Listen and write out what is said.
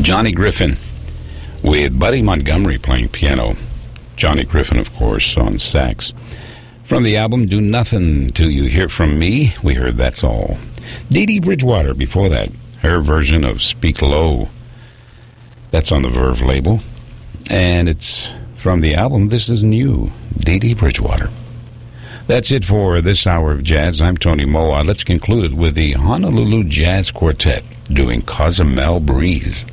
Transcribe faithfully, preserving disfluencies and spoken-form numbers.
Johnny Griffin with Buddy Montgomery playing piano. Johnny Griffin, of course, on sax. From the album Do Nothing Till You Hear From Me, we heard That's All. Dee Dee Bridgewater before that, her version of Speak Low. That's on the Verve label. And it's from the album This Isn't You, Dee Dee Bridgewater. That's it for this hour of jazz. I'm Tony Moa. Let's conclude it with the Honolulu Jazz Quartet doing Cozumel Breeze.